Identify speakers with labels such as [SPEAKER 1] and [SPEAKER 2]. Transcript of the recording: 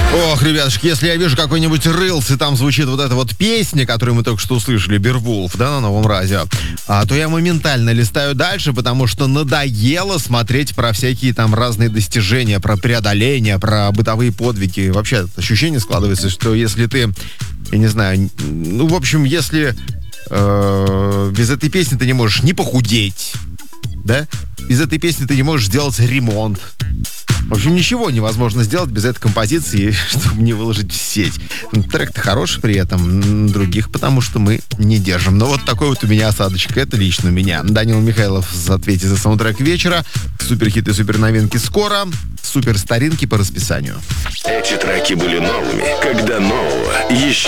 [SPEAKER 1] Ох, ребятушки, если я вижу какой-нибудь рилс, и там звучит вот эта вот песня, которую мы только что услышали, Beowulf, да, на новом радио, то я моментально листаю дальше, потому что надоело смотреть про всякие там разные достижения, про преодоления, про бытовые подвиги. Вообще ощущение складывается, что если ты, я не знаю, ну, в общем, если без этой песни ты не можешь ни похудеть, да, без этой песни ты не можешь сделать ремонт. В общем, ничего невозможно сделать без этой композиции, чтобы не выложить в сеть. Трек-то хороший при этом, других потому что мы не держим. Но вот такой вот у меня осадочек, это лично у меня. Данил Михайлов ответит за саундтрек вечера. Суперхиты, суперновинки скоро. Супер старинки по расписанию.
[SPEAKER 2] Эти треки были новыми, когда нового еще